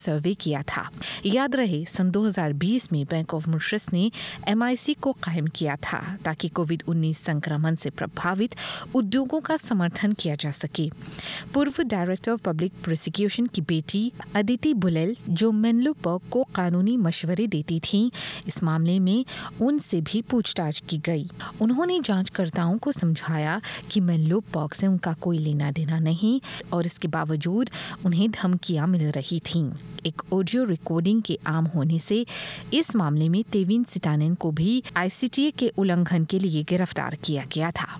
सर्वे किया था। याद रहे सन 2020 में बैंक ऑफ मॉरिशस ने MIC को कायम किया था ताकि कोविड-19 संक्रमण से प्रभावित उद्योगों का समर्थन किया जा सके। पूर्व डायरेक्टर ऑफ पब्लिक प्रोसिक्यूशन की बेटी अदिति बुलेल, जो मेनलो पर्क को कानूनी मशवरे देती थीं, इस मामले में उनसे भी पूछताछ की गई। उन्होंने जांचकर्ताओं को समझाया कि मेनलो पर्क से उनका कोई लेना देना नहीं और इसके बावजूद उन्हें धमकियां मिल रही थीं। एक ऑडियो रिकॉर्डिंग के आम होने से इस मामले में तेविन सितानेन को भी ICTA के उल्लंघन के लिए गिरफ्तार किया गया था।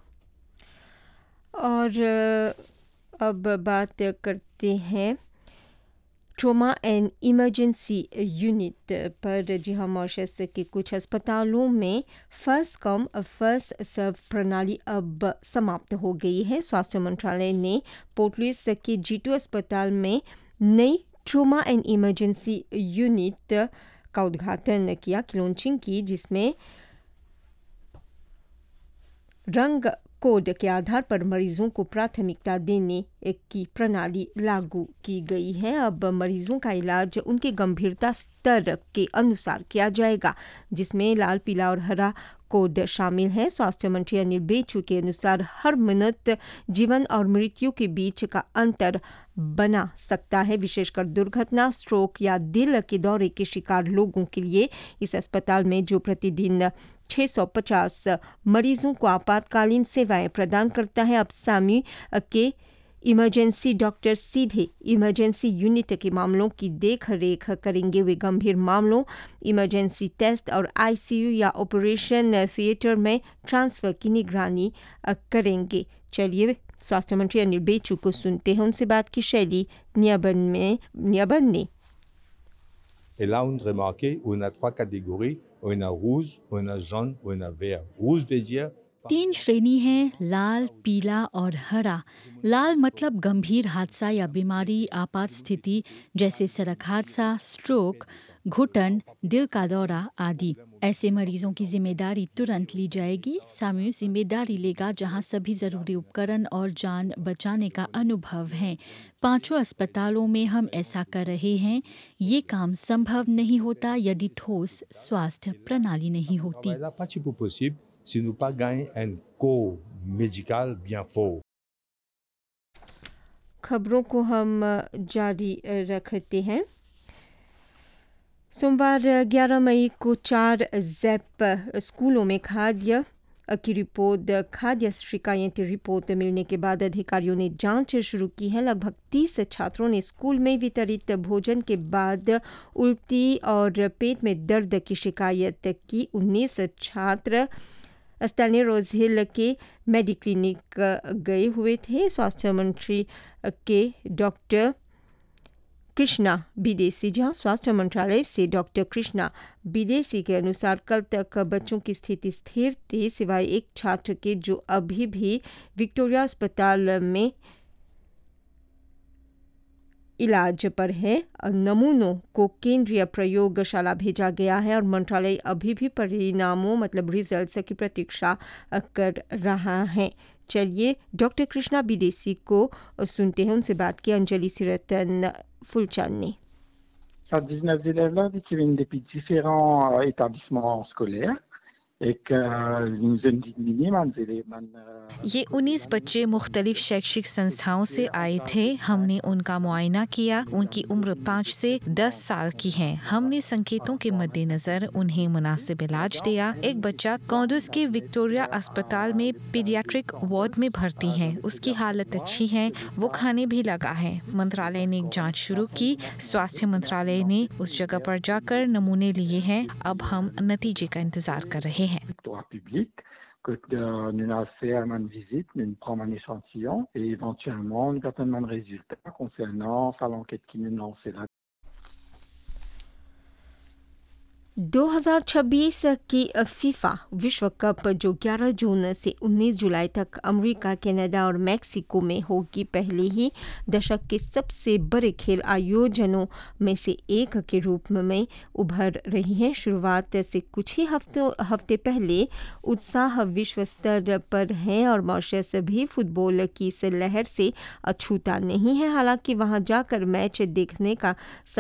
और अब बात करते हैं ट्रॉमा एंड इमरजेंसी यूनिट पर। जी हाँ, मॉरिशस के कुछ अस्पतालों में फर्स्ट कम फर्स्ट सर्व प्रणाली अब समाप्त हो गई है। स्वास्थ्य मंत्रालय ने पोर्ट लुइस के G2 अस्पताल में नई ट्रॉमा एंड इमरजेंसी यूनिट का उद्घाटन किया, लॉन्चिंग की, जिसमें रंग कोड के आधार पर मरीजों को प्राथमिकता देने की प्रणाली लागू की गई है। अब मरीजों का इलाज उनके गंभीरता स्तर के अनुसार किया जाएगा, जिसमें लाल, पीला और हरा कोड शामिल है। स्वास्थ्य मंत्री अनिल बेचू के अनुसार हर मिनट जीवन और मृत्यु के बीच का अंतर बना सकता है, विशेषकर दुर्घटना, स्ट्रोक या दिल के दौरे के शिकार लोगों के लिए। इस अस्पताल में जो प्रतिदिन 650 मरीजों को आपातकालीन सेवाएं प्रदान करता है, अब सामी के इमरजेंसी डॉक्टर सीधे इमरजेंसी यूनिट के मामलों की देख रेख करेंगे। वे गंभीर मामलों, इमरजेंसी टेस्ट और ICU या ऑपरेशन थिएटर में ट्रांसफर की निगरानी करेंगे। चलिए स्वास्थ्य मंत्री अनिल बेचू को सुनते हैं, उनसे बात की शैली नियाबन ने। Et là, on remarque on a 3 catégories, on a rouge, on a jaune, on a vert. Rouge veut dire 3 श्रेणी हैं, लाल, पीला और हरा। लाल मतलब गंभीर हादसा या बीमारी, आपात स्थिति जैसे सड़क हादसा, स्ट्रोक, घुटन, दिल का दौरा आदि। ऐसे मरीजों की जिम्मेदारी तुरंत ली जाएगी। सामूहिक जिम्मेदारी लेगा जहां सभी जरूरी उपकरण और जान बचाने का अनुभव है। 5 अस्पतालों में हम ऐसा कर रहे हैं। ये काम संभव नहीं होता यदि ठोस स्वास्थ्य प्रणाली नहीं होती। là pas possible si nous pas gagnons un corps médical bien fort. खबरों को हम जारी रखते हैं। सोमवार 11 मई को 4 ज़ेप स्कूलों में खाद्य शिकायत रिपोर्ट मिलने के बाद अधिकारियों ने जांच शुरू की है। लगभग 30 छात्रों ने स्कूल में वितरित भोजन के बाद उल्टी और पेट में दर्द की शिकायत की। 19 छात्र स्टैनली रोज हिल के मेडिक्लिनिक गए हुए थे। स्वास्थ्य मंत्री के डॉक्टर कृष्णा बिदेसी, जहां स्वास्थ्य मंत्रालय से डॉक्टर कृष्णा बिदेसी के अनुसार कल तक बच्चों की स्थिति स्थिर थी, सिवाय एक छात्र के जो अभी भी विक्टोरिया अस्पताल में इलाज पर है। नमूनों को केंद्रीय प्रयोगशाला भेजा गया है और मंत्रालय अभी भी परिणामों मतलब रिजल्ट्स की प्रतीक्षा कर रहा है। चलिए डॉक्टर कृष्णा बिदेसी को सुनते हैं, उनसे बात की अंजलि सिरतन फुलचान ने। 119 élèves là qui viennent depuis différents établissements scolaires et nous ये 19 बच्चे मुख्तलिफ शैक्षिक संस्थाओं से आए थे। हमने उनका मुआयना किया। उनकी उम्र 5 से 10 साल की है। हमने संकेतों के मद्देनजर उन्हें मुनासिब इलाज दिया। एक बच्चा कॉन्डस के विक्टोरिया अस्पताल में पीडियाट्रिक वार्ड में भर्ती है। उसकी हालत अच्छी है, वो खाने भी लगा है। मंत्रालय ने एक जांच शुरू की। स्वास्थ्य मंत्रालय ने उस जगह पर जाकर नमूने लिए हैं। अब हम नतीजे का इंतजार कर रहे हैं। que nous allons faire une visite, nous prenons un échantillon et éventuellement nous attendons un résultat concernant l'enquête qui nous lance là. 2026 की फीफा विश्व कप जो 11 जून से 19 जुलाई तक अमेरिका, कनाडा और मेक्सिको में होगी, पहले ही दशक के सबसे बड़े खेल आयोजनों में से एक के रूप में उभर रही है। शुरुआत से कुछ ही हफ्ते पहले उत्साह विश्व स्तर पर है और मॉरिशस भी फुटबॉल की इस लहर से अछूता नहीं है। हालांकि वहां जाकर मैच देखने का